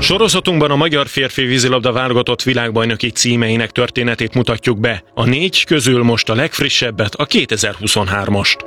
Sorozatunkban a magyar férfi vízilabda válogatott világbajnoki címeinek történetét mutatjuk be. A 4 közül most a legfrissebbet, a 2023-ast.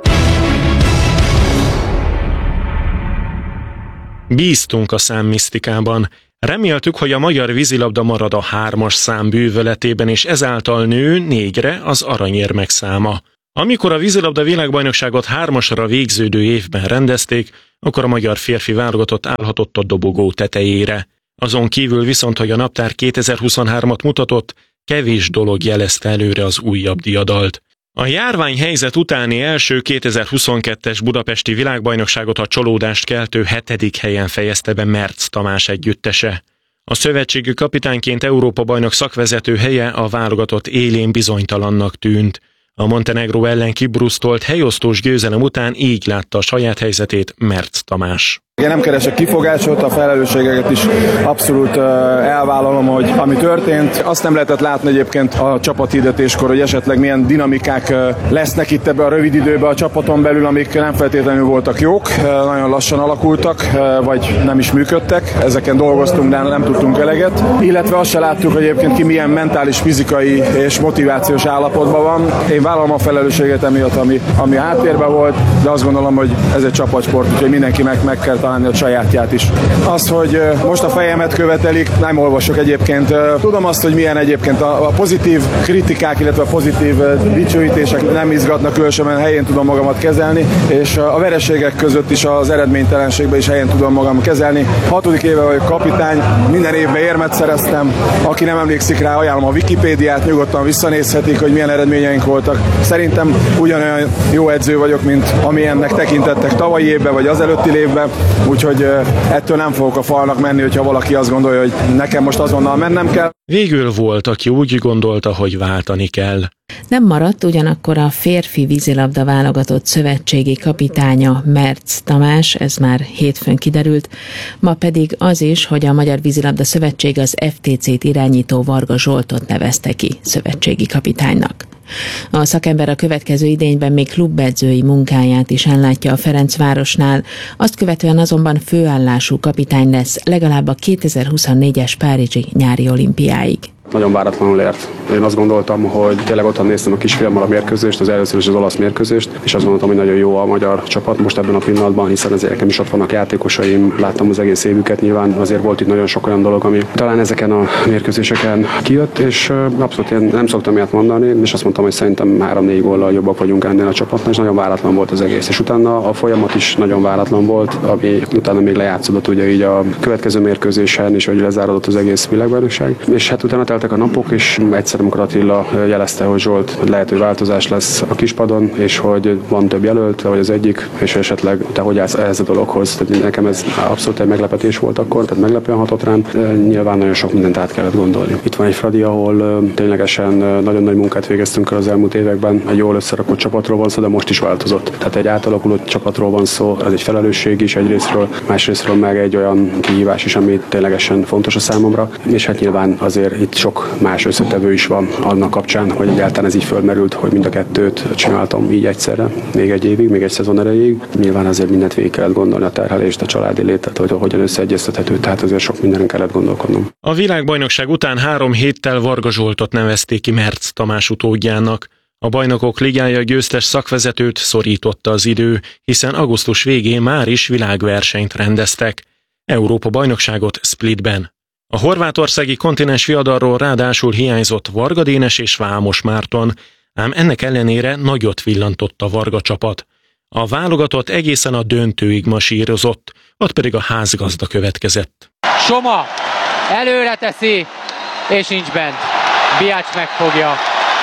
Bíztunk a számmisztikában. Reméltük, hogy a magyar vízilabda marad a 3-as szám bűvöletében, és ezáltal nő 4-re az aranyérmek száma. Amikor a vízilabda világbajnokságot 3-asra végződő évben rendezték, akkor a magyar férfi válogatott állhatott a dobogó tetejére. Azon kívül viszont, hogy a naptár 2023-at mutatott, kevés dolog jelezte előre az újabb diadalt. A járványhelyzet utáni első 2022-es budapesti világbajnokságot a csalódást keltő 7. helyen fejezte be Mertz Tamás együttese. A szövetségi kapitányként Európa-bajnok szakvezető helye a válogatott élén bizonytalannak tűnt. A Montenegró ellen kibrusztolt helyosztós győzelem után így látta a saját helyzetét Mertz Tamás. Én nem keresek kifogást, a felelősségeket is abszolút elvállalom, hogy ami történt. Azt nem lehetett látni egyébként a csapathirdetéskor, hogy esetleg milyen dinamikák lesznek itt ebbe a rövid időbe a csapaton belül, amik nem feltétlenül voltak jók, nagyon lassan alakultak, vagy nem is működtek. Ezeken dolgoztunk, de nem tudtunk eleget. Illetve azt se láttuk, hogy egyébként ki milyen mentális, fizikai és motivációs állapotban van. Én vállalom a felelősséget emiatt, ami háttérben volt, de azt gondolom, hogy ez egy csapatsport, úgyhogy mindenki meg kell találni a sajátját is. Az, hogy most a fejemet követelik, nem olvasok egyébként. Tudom azt, hogy milyen egyébként a pozitív kritikák, illetve a pozitív dicsőítések nem izgatnak különösen, helyén tudom magamat kezelni, és a vereségek között is az eredménytelenségben is helyén tudom magam kezelni. 6. éve vagyok kapitány, minden évben érmet szereztem. Aki nem emlékszik rá, ajánlom a Wikipédiát, nyugodtan visszanézhetik, hogy milyen eredményeink voltak. Szerintem ugyanolyan jó edző vagyok, mint amilyennek tekintettek tavalyi évben vagy az előtti évben. Úgyhogy ettől nem fogok a falnak menni, hogyha valaki azt gondolja, hogy nekem most azonnal mennem kell. Végül volt, aki úgy gondolta, hogy váltani kell. Nem maradt ugyanakkor a férfi vízilabda válogatott szövetségi kapitánya Mertz Tamás, ez már hétfőn kiderült, ma pedig az is, hogy a Magyar Vízilabda Szövetség az FTC-t irányító Varga Zsoltot nevezte ki szövetségi kapitánynak. A szakember a következő idényben még klubedzői munkáját is ellátja a Ferencvárosnál, azt követően azonban főállású kapitány lesz legalább a 2024-es párizsi nyári olimpiáig. Nagyon váratlanul ért. Én azt gondoltam, hogy tényleg otthon néztem a kisfiammal a mérkőzést, az először is az olasz mérkőzést, és azt gondoltam, hogy nagyon jó a magyar csapat most ebben a pillanatban, hiszen azért nekem is ott vannak játékosaim, láttam az egész évüket, nyilván azért volt itt nagyon sok olyan dolog, ami talán ezeken a mérkőzéseken kijött, és abszolút én nem szoktam ilyet mondani, és azt mondtam, hogy szerintem 3-4 góllal jobbak vagyunk ennél a csapatnál, és nagyon váratlan volt az egész. És utána a folyamat is nagyon váratlan volt, ami utána még lejátszódott ugye így a következő mérkőzésen, és hogy lezárodott az egész világbajnokság. És hát utána teltek a napok, és egyszer, amikor Attila jelezte, hogy Zsolt, lehet, hogy változás lesz a kispadon, és hogy van több jelölt, vagy az egyik, és esetleg te hogy állsz ehhez a dologhoz. Tehát nekem ez abszolút egy meglepetés volt akkor, tehát meglepően hatott rám. Nyilván nagyon sok mindent át kellett gondolni. Itt van egy Fradi, ahol ténylegesen nagyon nagy munkát végeztünk el az elmúlt években. Egy jól összerakott csapatról van szó, de most is változott. Tehát egy átalakuló csapatról van szó, ez egy felelősség is egyrésztről, másrésztről meg egy olyan kihívás is, ami ténylegesen fontos a számomra. És hát nyilván azért itt sok más összetevő is van annak kapcsán, hogy egyáltalán ez így fölmerült, hogy mind a kettőt csináltam így egyszerre, még egy évig, még egy szezon erejéig. Nyilván azért mindent végig kellett gondolni, a terhelést, a családi létet, hogy hogyan összeegyeztethető, tehát azért sok mindenen kellett gondolkodnom. A világbajnokság után 3 héttel Varga Zsoltot nevezték ki Mertz Tamás utódjának. A Bajnokok Ligája győztes szakvezetőt szorította az idő, hiszen augusztus végén már is világversenyt rendeztek. Európa-bajnokságot Splitben. A horvátországi kontinens viadalról ráadásul hiányzott Varga Dénes és Vámos Márton, ám ennek ellenére nagyot villantott a Varga csapat. A válogatott egészen a döntőig masírozott, ott pedig a házgazda következett. Soma előre teszi, és nincs bent. Biács megfogja.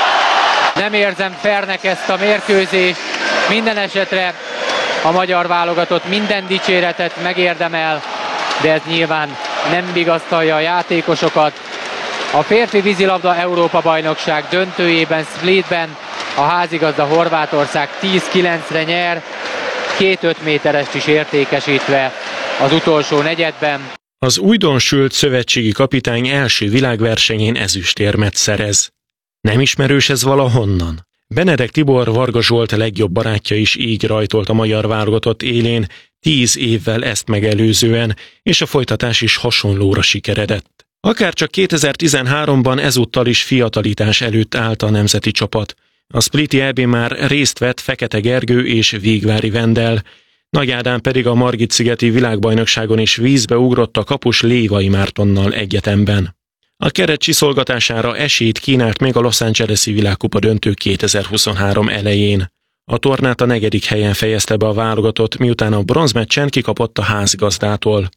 Nem érzem fairnek ezt a mérkőzést. Minden esetre a magyar válogatott minden dicséretet megérdemel, de ez nyilván nem vigasztalja a játékosokat. A férfi vízilabda Európa-bajnokság döntőjében Splitben a házigazda Horvátország 10-9-re nyer, 2 5 méterest is értékesítve az utolsó negyedben. Az újdonsült szövetségi kapitány első világversenyén ezüstérmet szerez. Nem ismerős ez valahonnan? Benedek Tibor, Varga Zsolt legjobb barátja is így rajtolt a magyar válogatott élén, 10 évvel ezt megelőzően, és a folytatás is hasonlóra sikeredett. Akárcsak 2013-ban ezúttal is fiatalítás előtt állt a nemzeti csapat. A spliti EB-n már részt vett Fekete Gergő és Végvári Vendel, Nagy Ádám pedig a Margit-szigeti világbajnokságon is vízbe ugrott a kapus Lévai Mártonnal egyetemben. A keret csiszolgatására esélyt kínált még a Los Angeles-i világkupa döntő 2023 elején. A tornát a 4. helyen fejezte be a válogatott, miután a bronzmeccsen kikapott a házgazdától.